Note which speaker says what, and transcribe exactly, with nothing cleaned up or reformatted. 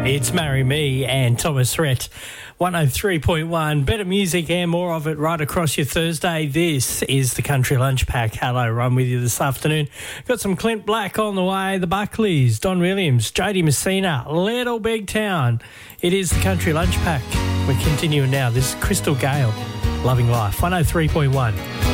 Speaker 1: It's Marry Me and Thomas Rhett. one oh three point one, better music and more of it right across your Thursday. This is the Country Lunch Pack. Hello, Ron with you this afternoon. Got some Clint Black on the way, the Buckleys, Don Williams, Jodie Messina, Little Big Town. It is the Country Lunch Pack. We're continuing now. This is Crystal Gale, Loving Life, one oh three point one.